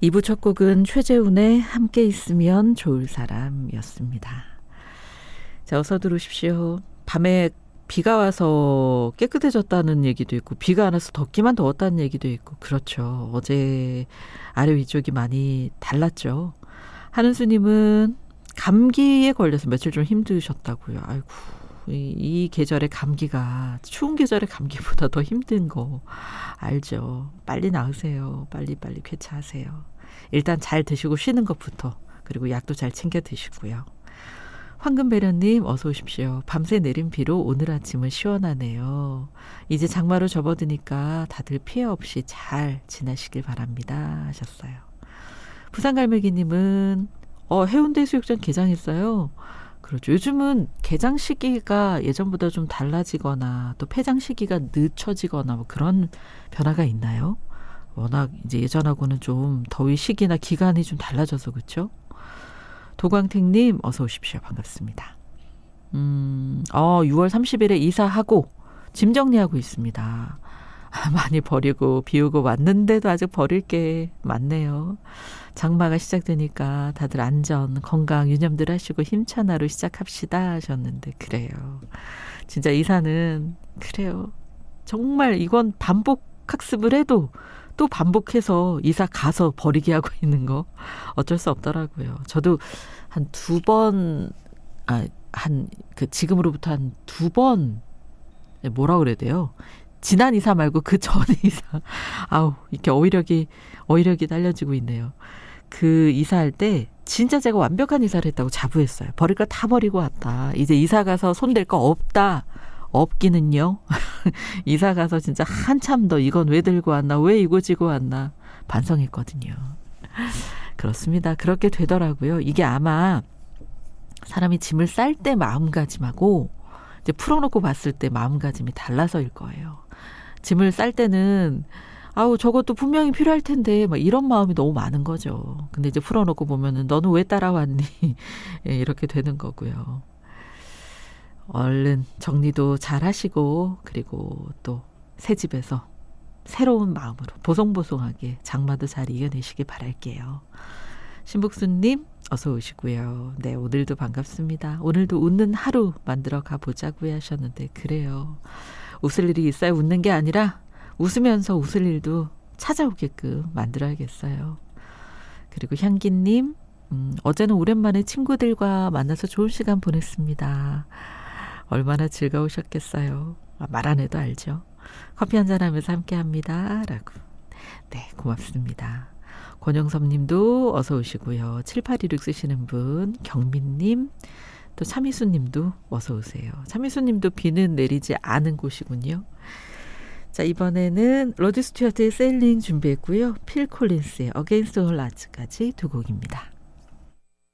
2부 첫 곡은 최재훈의 함께 있으면 좋을 사람이었습니다. 자, 어서 들어오십시오. 밤에 비가 와서 깨끗해졌다는 얘기도 있고 비가 안 와서 덥기만 더웠다는 얘기도 있고 그렇죠. 어제 아래 위쪽이 많이 달랐죠. 한은수님은 감기에 걸려서 며칠 좀 힘드셨다고요. 아이고, 이 계절의 감기가 추운 계절의 감기보다 더 힘든 거 알죠. 빨리 나으세요. 빨리 쾌차하세요. 일단 잘 드시고 쉬는 것부터, 그리고 약도 잘 챙겨 드시고요. 황금배련님 어서 오십시오. 밤새 내린 비로 오늘 아침은 시원하네요. 이제 장마로 접어드니까 다들 피해 없이 잘 지나시길 바랍니다 하셨어요. 부산갈매기님은 해운대 수욕장 개장했어요. 그렇죠. 요즘은 개장 시기가 예전보다 좀 달라지거나 또 폐장 시기가 늦춰지거나 뭐 그런 변화가 있나요? 워낙 이제 예전하고는 좀 더위 시기나 기간이 좀 달라져서 그렇죠? 도광택님 어서 오십시오. 반갑습니다. 6월 30일에 이사하고 짐 정리하고 있습니다. 많이 버리고 비우고 왔는데도 아직 버릴 게 많네요. 장마가 시작되니까 다들 안전, 건강 유념들 하시고 힘찬 하루 시작합시다 하셨는데 그래요. 진짜 이사는 그래요. 정말 이건 반복 학습을 해도 또 반복해서 이사 가서 버리게 하고 있는 거 어쩔 수 없더라고요. 저도 한 두 번, 지금으로부터 한 두 번, 뭐라 그래야 돼요? 지난 이사 말고 그 전 이사. 이렇게 어휘력이 딸려지고 있네요. 그 이사할 때 진짜 제가 완벽한 이사를 했다고 자부했어요. 버릴 거 다 버리고 왔다. 이제 이사 가서 손댈 거 없다. 없기는요. 이사 가서 진짜 한참 더 이건 왜 들고 왔나, 왜 이거 지고 왔나 반성했거든요. 그렇습니다. 그렇게 되더라고요. 이게 아마 사람이 짐을 쌀 때 마음가짐하고 이제 풀어놓고 봤을 때 마음가짐이 달라서일 거예요. 짐을 쌀 때는 저것도 분명히 필요할 텐데 막 이런 마음이 너무 많은 거죠. 근데 이제 풀어놓고 보면은 너는 왜 따라왔니? 이렇게 되는 거고요. 얼른 정리도 잘 하시고, 그리고 또 새 집에서 새로운 마음으로 보송보송하게 장마도 잘 이겨내시길 바랄게요. 신북수님 어서 오시고요. 네, 오늘도 반갑습니다. 오늘도 웃는 하루 만들어 가보자고요 하셨는데 그래요. 웃을 일이 있어야 웃는 게 아니라 웃으면서 웃을 일도 찾아오게끔 만들어야겠어요. 그리고 향기님, 어제는 오랜만에 친구들과 만나서 좋은 시간 보냈습니다. 얼마나 즐거우셨겠어요. 말 안 해도 알죠. 커피 한잔 하면서 함께합니다 라고. 네, 고맙습니다. 권영섭님도 어서 오시고요. 7816 쓰시는 분, 경민님, 또 차미수님도 어서 오세요. 차미수님도 비는 내리지 않은 곳이군요. 자, 이번에는 로드 스튜어트의 세일링 준비했고요. 필 콜린스의 어게인스트 올 아츠까지 두 곡입니다.